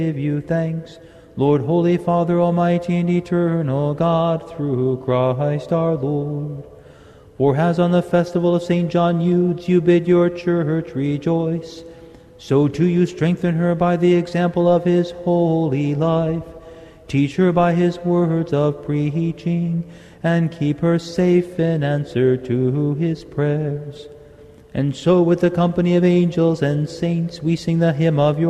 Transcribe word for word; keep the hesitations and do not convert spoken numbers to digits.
give you thanks, Lord, Holy Father, Almighty and Eternal God, through Christ our Lord. For as on the festival of Saint John Eudes you bid your church rejoice, so too you strengthen her by the example of his holy life. Teach her by his words of preaching, and keep her safe in answer to his prayers. And so with the company of angels and saints we sing the hymn of your